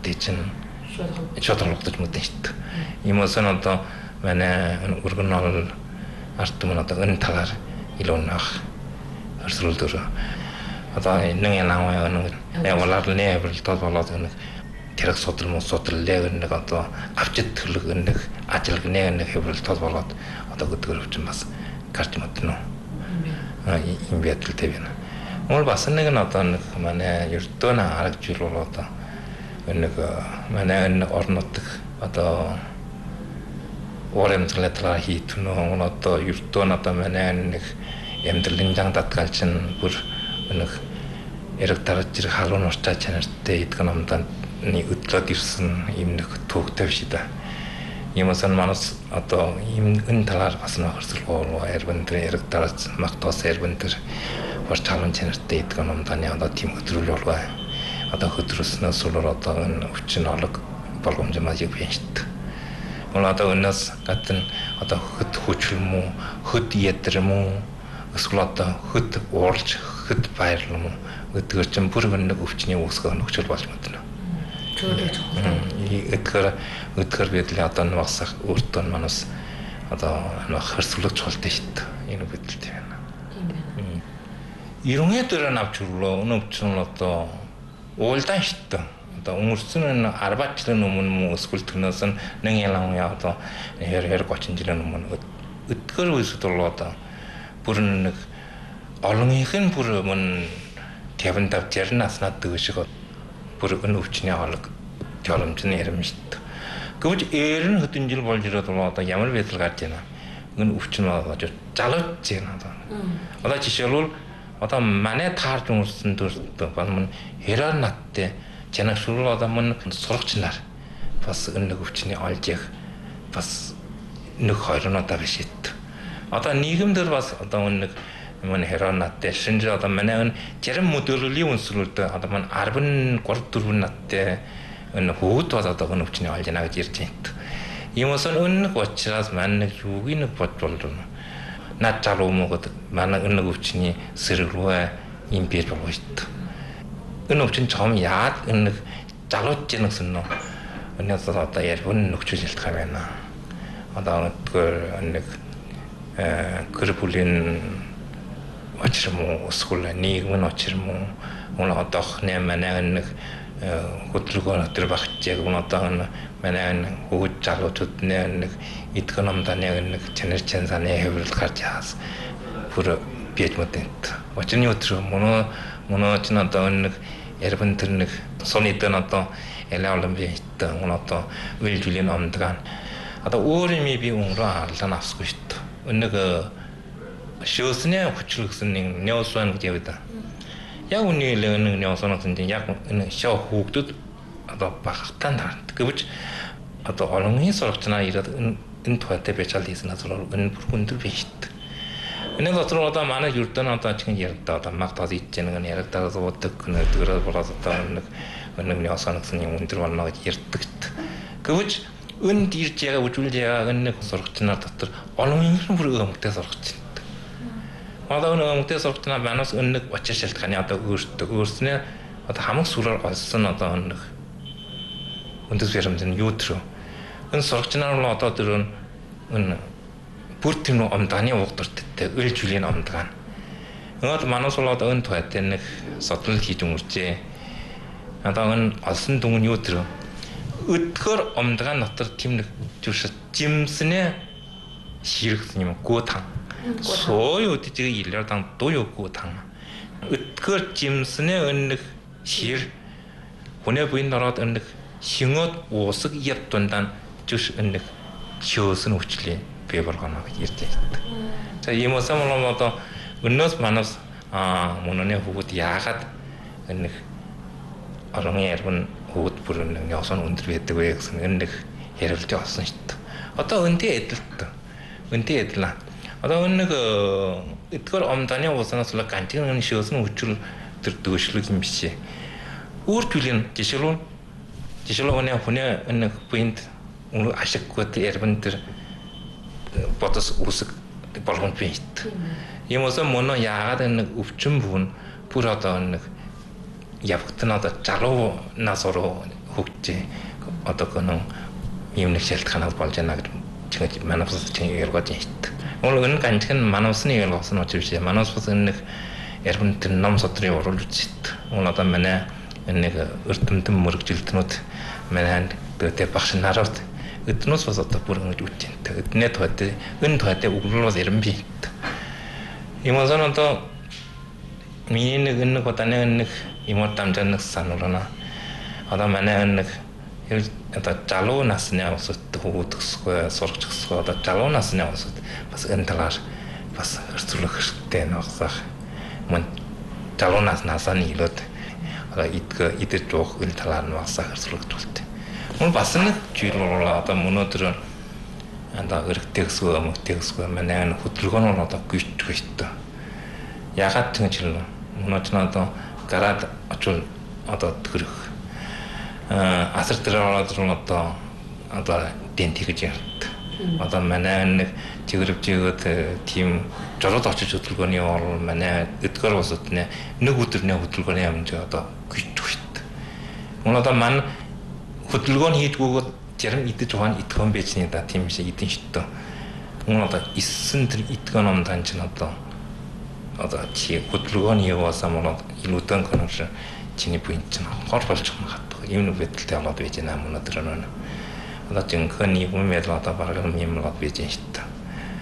мэдээж нь шодрогдож мэдэн шүү дээ. Иймээс нь одоо манай өргөн бол арт түмэн одоо энэ талаар илүү нах өрсөлдөөр одоо нэг ялангуяа нэг явуулаад нээвэр тол болоод нэг тэрэг судрал нэг одоо авчид төлөг нэг ажил нэг хэврэл тол болоод одоо гэдгээр өвчин бас гарч мэднэ. Ийм байдлаатай байна. Мөн бас нэг нь одоо нэг манай ердөө харагдж ирлээ одоо нэг манай энэ орнот одоо оремтлаа хийтнөө одоо ердөө одоо манай нэг амьдралын зан татгалч нь бүр нэг эрэг дарж ирэх халуун уртаа чанартай идэх номдоо нэг өдлөд ирсэн юм нэг төгтөв шиг да. Ямаас манас одоо ийм энэ талаар бас нэг хөрсөлгөө эрбэнтэр эрэг дарж магтоос эрбэнтэр бас халуун чанартай идэх номдоо одоо тийм хөтрүүл болов. Одоо хөтрөснөөс сулаар одоо энэ өвчин олог болгоомжмаа яг байна шүү дээ. Одоо өнөөс гадна одоо хөт хүчл мүү хөт ядэр мүү эсвэл одоо хөт уурж хөт баярлал мүү өдгөр чинь бүр нэг өвчний үүсгэх нөхцөл болж мэднэ. Өдгөр бидл одоо насах өөртөө манус одоо хөрсөлж болтой шүү дээ. Энэ бидэлтэй байна. Ирүүнээ дээр навч өрлөө өнөөдөр одоо уулдан шүү дээ. Өнгөрсөн 10 жилийн өмнө эсвэл түүнээс нэг ялангуяа одоо 20-30 жилийн өмнө өдгөр үеэд бол одоо бүр нэг олонных нь бүр мөн 55-60 наснаад дэгшиг бүр энэ өвчний олог жоломжны ярим шүү дээ. Гэвч 90 хэдэн жил болж ирээд бол одоо ямар байдал гарч байна. Энэ өвчин болоод залууж байна одоо. Одоо жишээлбэл одоо манай таарч өнгөрсөн төрөлтөө бан хэрээр надтай Чанар шүрэл одоо мөн сурагч нар бас нэг өвчний олж яг бас нэг хойроноо биш ит. Одоо нийгэмдэр бас одоо нэг мөн херонаттай шинж одоо манай зарим модуллийн үнсрүүд одоо мөн 13-4 надтай энэ хөвд бол одоо өвчний олж яана гэж ярьж байна. Иймээс нэг учраас манай нэг юуг нэг бодвол над залуу мөгөд манай нэг өвчний сэргэрвэ юм бий болов шүү. Энэ өвчин чом яад энэ залууч гэсэн нөө энэ одоо ярбын нөхцөл шалтгаан байна. Одоо нэг корпулийн очир муу эсвэл нийгмийн очир муу одоо манай нэг хөдөлгөөн өдр багч яг одоо манай хөгж залуучууд нэг идэх номдоо нэг чанар чанзаны хэврэл гарч яас бүр бийж мэдэнт. Очирны өдр мөн ч одоо нэг ярбан тэр нэг сонитэн одоо элаалам бийтэй одоо үйлдвэлийн амдгаан одоо өөр юм би өнгөрөө харлаа авсгүй шүү дээ. Нэг шөөснээ хүчлэгсэн нэг неосон гэдэг да. Яг үнэхээр нэг неосон гэсэн яг энэ шоо хүүхдүүд одоо багтаан таард. Гэвч одоо олонгийн сурагчнаа ирээд энэ тухайтай бичаал хийсэн азар энэ бүр өндөр биш шүү дээ. Энэ дотор одоо манай юрдэн одоо чин ярдаа одоо магтаад идэж нэг нь ярдаа зуудаг нэгдгээр болоод одоо нэг яасан гэсэн юм өндөр болно гэж ярьдаг. Гэвч энд ирж байгаа үжүүлж байгаа нэг сурагчнаар дотор олон юм бүр өмгтэй сурагч байна. Одоо өмгтэй сурагчнаа манаас нэг очир шалтгааны одоо өөрснөө одоо хамаг сүрээр олсон одоо нэг өндөр зэрэмдэн юу төрөө. Энэ сурагчнаар нь одоо тэр энэ бүр тийм амдааны угдарттай үйлжүүлийн амдгаан. Ингээд манаас болоод өн тухайтай нэг содлол хийж өнгөрчээ. Одоо энэ олсон дүн нь юу тэр өдгөр амдгаан дотор тийм нэг зүрх жимснээ ширхсэн юм гоо тан. Сой үдчихээ илэр дан дуу гоо тан. Өдгөр жимснээ өнөх шир хүнээ буйн ороод өнөх шингод уусаг яд дундан зүрх өнөх шөөсөн өвчлээ. Болгоно гэж ярьж байна. За ийм усам одоо өнөөс манаас мөнөний хөвгүүд яагаад нэг орон ярбан хөвгүүд бүр нэг яасан өндөр байдаг вэ гэсэн нэг ярилж олсон шүү дээ. Одоо өнтэй эдэлт. Өнтэй эдлээ. Одоо нэг эдгээр омданы уусанаас л кантин шөөсөн хүчил тэр дөөшлөг юм биш. Өөртөлийн жишээлбэл хүнээ нэг point ашиггүй ярбан тэр бодос үсэг болгонд бийт. Иймээс мөн яагаад нэг өвчин бүн бүр одоо нэг явгтан одоо залуу нас руу хөгжиж одоо гэнэ юм нэг шалтгаанаас болж байна гэж чигээр манай бус чинь яргаж байна. Өөрөөр ганцх нь манай усны яргаас нь очиж биш. Манай ус нэг яргын тэр ном содрын оруулж үзсэн. Уул одоо манай нэг өртөмтөн мөрөгжилтнүүд манай тэ багш нарууд эднээс бас одоо бүр ингэж үтэн. Эднээ тохиолдол энэ тохиолдол углуулж ирэн би. Имазон одоо миний нэг удаа нэг юм дамжааныг сануулна. Одоо манай нэг одоо залуу насны усад хөвгдөхсгүй сурагчсгүй одоо залуу насны усад бас энэ талаар бас хэрцүүлэх хэрэгтэй нөхсах мөн залуу наснаас нь илүүд одоо идэж уух энэ талаар нь бас хэрцүүлэх зүйлтэй. Мөн бас нэг жишээл одоо өнөөдөр одоо өргөтэйгсгүй манай хөдөлгөөн нь одоо гүйчих хэрэгтэй. Ягаад гэж хэлнэ? Өнөөдөр одоо гараад очвол одоо төрөх асар дээр одоо дент хийж ярд. Одоо манай нэг чигэрвжгээд тийм жолоод очиж хөдөлгөөний орол манай эдгээр улсад нэг өдрний хөдөлгөөний хэмжээ одоо гүйчих шүү дээ. Мөн одоо манай хөдөлгөөн хийдгүүгээд зарим идэж байгаа итгэн байжны да тийм шиг идэн шүү дээ. Мөн одоо эссэн тэр итгэн номдан ч одоо чи хөдөлгөөний яваасаа мөн илүүдэн конш чиний буйн чинь хор болж байгаа. Ийм нэг байдалтай болоод байж байна өнөөдөр нь. Одоо жинхэнэ юм байл одоо бараг юм болоод байж байна шүү дээ.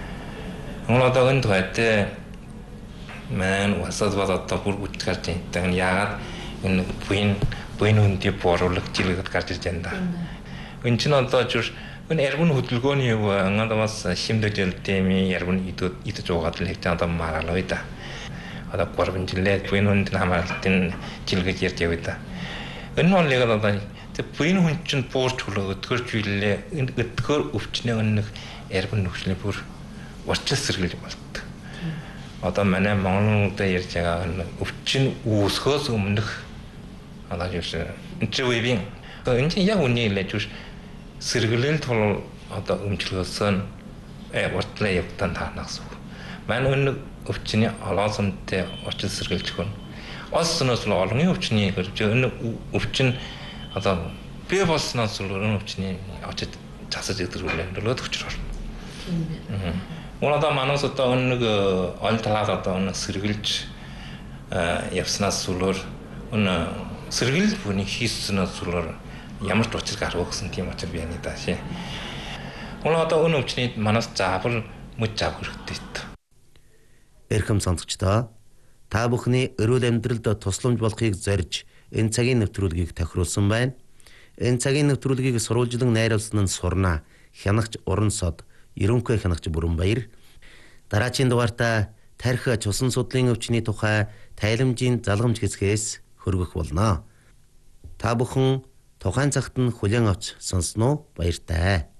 Одоо энэ тохиолдолд маань усад одоо бүр үтгэж гарч байгаа. Яагаад энэ буйн үндэе боруулах жилгээд гарч ирж байна да. Энэ чинь одоо зүр энэ яргын хөдөлгөөний юу одоо бас шимдэжэлтэй яргын идэж уугаад л хийж одоо маралаа да. Одоо 3 жилээ буйн үндэд хамаалтын жилгээд ярьж яваа да. Энэ нь яг одоо тэг буйн хүн чинь буурч хөлөө өдгөрч билээ энэ өдгөр өвчнээ өнөх яргын нөхцөлийн бүр урчил сэргийлж болт. Одоо манай Монголда ярьж байгаа өвчин үүсгөөс өмнөх одоо юу энэ чи вебин энэ чинь яг үний хэлж сэргийлэл тул одоо өмчлөөсөн уртлаа явтан таанаас. Манай өнөх өвчний олоосонтой урчил сэргийлж гэнэ. Осноос олон өвчний энэ өвчин одоо би болсноос энэ өвчний очиж засаж идэвхжүүлэн дөрөв өчрөөр. Одоо манаас одоо нэг ол талаас одоо нэг сэргийлж явснаас сүлээр энэ сэргийлэл бүний хийснээс сүлээр ямар ч учир гарах гэсэн тийм очир байна да шээ. Одоо энэ өвчний манаас заавал мөч авах хэрэгтэй. Эрхэм сонсогчдоо та бүхний эрүүл амьдралд тусламж болохыг зорж энэ цагийн нэвтрүүлгийг тохируулсан байна. Энэ цагийн нэвтрүүлгийг сурвалжлан найруулсан нь Сурна, Хянагч Уран Сод, Ерөнхий Хянагч Бүрэнбаяр. Дараагийн дугаартаа тарих цусан судлалын өвчний тухай тайламжийн залгамж хэсгээс хөргөх болно. Та бүхэн тухайн цагт нь хүлээн авч сонсноо баяртай.